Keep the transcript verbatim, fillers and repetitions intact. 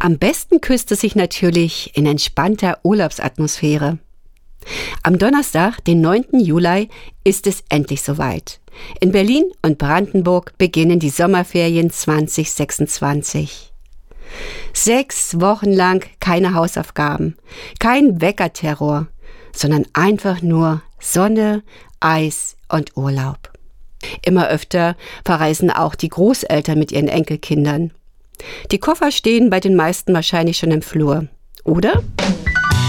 Am besten küsst es sich natürlich in entspannter Urlaubsatmosphäre. Am Donnerstag, den neunten Juli, ist es endlich soweit. In Berlin und Brandenburg beginnen die Sommerferien zwanzig sechsundzwanzig. Sechs Wochen lang keine Hausaufgaben, kein Weckerterror, sondern einfach nur Sonne, Eis und Urlaub. Immer öfter verreisen auch die Großeltern mit ihren Enkelkindern. Die Koffer stehen bei den meisten wahrscheinlich schon im Flur, oder?